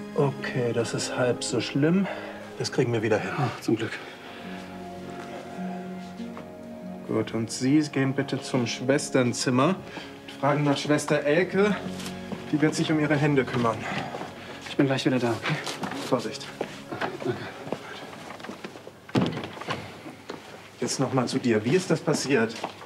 Okay, das ist halb so schlimm. Das kriegen wir wieder hin. Ach, zum Glück. Gut, und Sie gehen bitte zum Schwesternzimmer und fragen nach Schwester Elke. Die wird sich um Ihre Hände kümmern. Ich bin gleich wieder da, okay? Vorsicht. Danke. Jetzt noch mal zu dir. Wie ist das passiert?